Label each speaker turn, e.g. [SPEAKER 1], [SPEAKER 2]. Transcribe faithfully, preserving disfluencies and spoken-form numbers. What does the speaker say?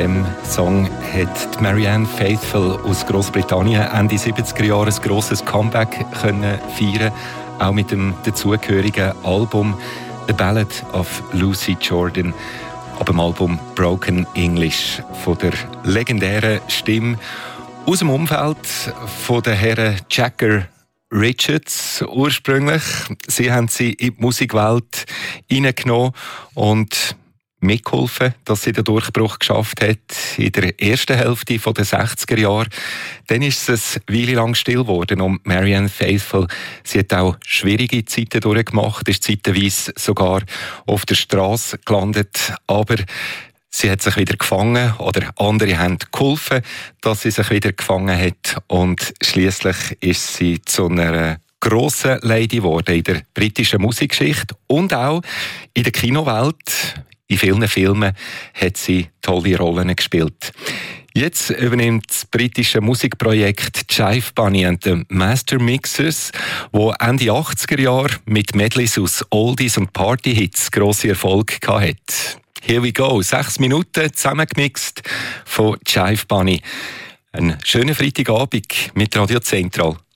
[SPEAKER 1] dem Song hat Marianne Faithfull aus Großbritannien Ende siebziger Jahre ein grosses Comeback können feiern, auch mit dem dazugehörigen Album The Ballad of Lucy Jordan, ab dem Album Broken English von der legendären Stimme aus dem Umfeld von der Herren Jagger Richards ursprünglich. Sie haben sie in die Musikwelt hineingenommen und mitgeholfen, dass sie den Durchbruch geschafft hat in der ersten Hälfte der sechziger Jahre. Dann ist es eine Weile lang still geworden um Marianne Faithfull. Sie hat auch schwierige Zeiten durchgemacht, ist zeitweise sogar auf der Straße gelandet, aber sie hat sich wieder gefangen oder andere haben geholfen, dass sie sich wieder gefangen hat und schliesslich ist sie zu einer grossen Lady geworden in der britischen Musikgeschichte und auch in der Kinowelt. In vielen Filmen hat sie tolle Rollen gespielt. Jetzt übernimmt das britische Musikprojekt Jive Bunny and the Master Mixers, wo Ende achtziger Jahre mit Medleys aus Oldies und Party-Hits grosse Erfolg hatte. Here we go, sechs Minuten zusammengemixt von Jive Bunny. Ein schöner Freitagabend mit Radio Zentral.